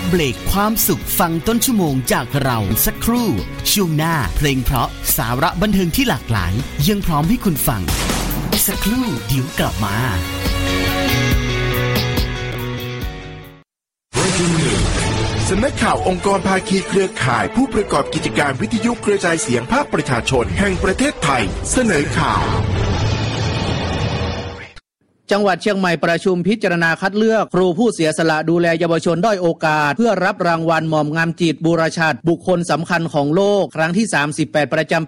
เบรกความสุขฟังต้นชั่วโมงจากเราสักครู่ช่วงหน้าเพลงเพราะสาระบันเทิงที่หลากหลายยังพร้อมให้คุณฟังสักครู่เดี๋ยวกลับมาสำนักข่าวองค์กรภาคีเครือข่ายผู้ประกอบกิจการวิทยุกระจายเสียงภาคประชาชนแห่งประเทศไทยเสนอข่าวจังหวัดเชียงใหม่ประชุมพิจารณาคัดเลือกครูผู้เสียสละดูแลเยาวชนด้อยโอกาสเพื่อรับรางวัลหม่อมงามจิตบูรชาติบุคคลสำคัญของโลกครั้งที่38ประจำปี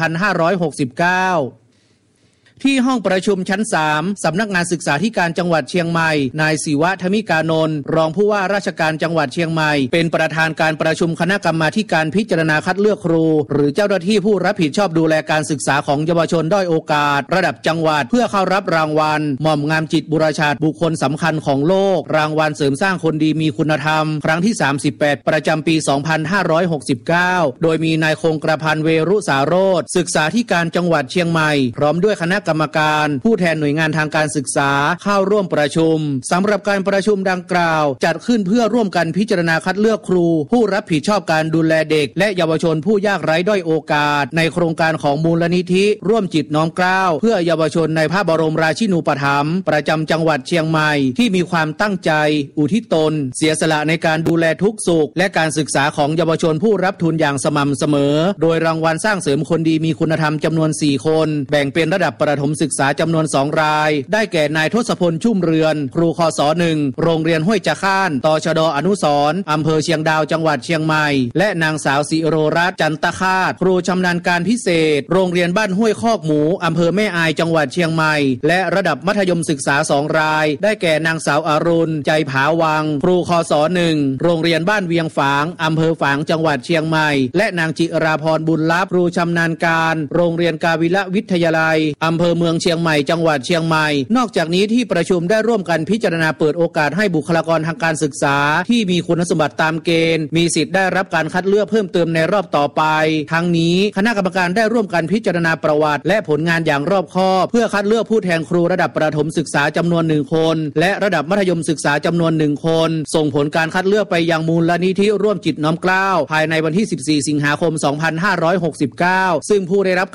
2569ที่ห้องประชุมชั้น3สำนักงานศึกษาธิการจังหวัดเชียงใหม่นายศิวะธมิกานนท์รองผู้ว่าราชการจังหวัดเชียงใหม่เป็นประธานการประชุมคณะกรรมาธิการพิจารณาคัดเลือกครูหรือเจ้าหน้าที่ผู้รับผิดชอบดูแลการศึกษาของเยาวชนด้อยโอกาสระดับจังหวัดเพื่อเข้ารับรางวัลหม่อมงามจิตบูรชาติบุคคลสำคัญของโลกรางวัลเสริมสร้างคนดีมีคุณธรรมครั้งที่38ประจำปี 2569โดยมีนายคงกระพันเวรุสาโรจน์ศึกษาธิการจังหวัดเชียงใหม่พร้อมด้วยคณะกรรมการผู้แทนหน่วยงานทางการศึกษาเข้าร่วมประชุมสำหรับการประชุมดังกล่าวจัดขึ้นเพื่อร่วมกันพิจารณาคัดเลือกครูผู้รับผิดชอบการดูแลเด็กและเยาวชนผู้ยากไร้ด้อยโอกาสในโครงการของมูลนิธิร่วมจิตน้อมเกล้าเพื่อเยาวชนในพระบรมราชินูปถัมภ์ประจำจังหวัดเชียงใหม่ที่มีความตั้งใจอุทิศตนเสียสละในการดูแลทุกสุขและการศึกษาของเยาวชนผู้รับทุนอย่างสม่ำเสมอโดยรางวัลสร้างเสริมคนดีมีคุณธรรมจำนวน4คนแบ่งเป็นระดับประถมศึกษาจำนวน2รายได้แก่นายทศพลชุ่มเรือนครูคศ1โรงเรียนห้วยจะข้านตชด.อนุสรณ์อำเภอเชียงดาวจังหวัดเชียงใหม่และนางสาวศิโรรัตน์จันตคาตครูชำนาญการพิเศษโรงเรียนบ้านห้วยคอกหมูอำเภอแม่อายจังหวัดเชียงใหม่และระดับมัธยมศึกษา2รายได้แก่นางสาวอรุณใจผาวังครูคศ1โรงเรียนบ้านเวียงฝางอำเภอฝางจังหวัดเชียงใหม่และนางจิราพรบุญลับครูชำนาญการโรงเรียนกาวิละวิทยาลัยอำเภอเมืองเชียงใหม่จังหวัดเชียงใหม่นอกจากนี้ที่ประชุมได้ร่วมกันพิจารณาเปิดโอกาสให้บุคลากรทางการศึกษาที่มีคุณสมบัติตามเกณฑ์มีสิทธิ์ได้รับการคัดเลือกเพิ่มเติมในรอบต่อไปทั้งนี้คณะกรรมการได้ร่วมกันพิจารณาประวัติและผลงานอย่างรอบคอบเพื่อคัดเลือกผู้แทนครูระดับประถมศึกษาจำนวน1คนและระดับมัธยมศึกษาจำนวน1คนส่งผลการคัดเลือกไปยังมูลนิธิร่วมจิตน้อมเกล้าภายในวันที่14สิงหาคม2569ซึ่งผู้ได้รับ